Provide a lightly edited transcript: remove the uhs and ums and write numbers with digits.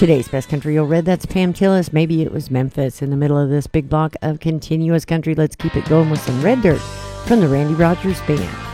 Today's Best Country You'll Read, that's Pam Tillis. Maybe it was Memphis in the middle of this big block of continuous country. Let's keep it going with some Red Dirt from the Randy Rogers Band.